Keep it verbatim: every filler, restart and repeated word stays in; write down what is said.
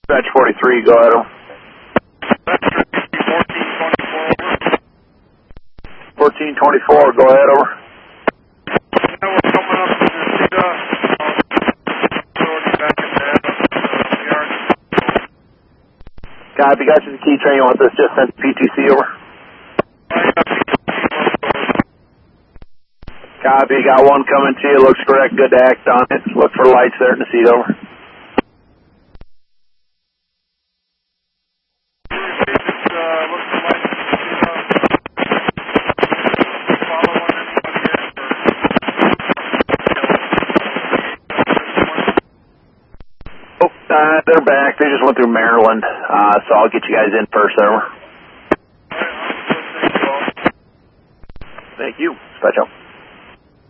Dispatch forty-three, go ahead. fourteen twenty-four, go ahead, over. Yeah, we're coming up to Necedah. Back in bed. Copy, got you the key train. You want this just sent to P T C, over? Copy, got one coming to you. Looks correct. Good to act on it. Look for lights there in the seat, over. Oh, uh, they're back. They just went through Maryland, uh, so I'll get you guys in first, over. Thank you. Dispatch out.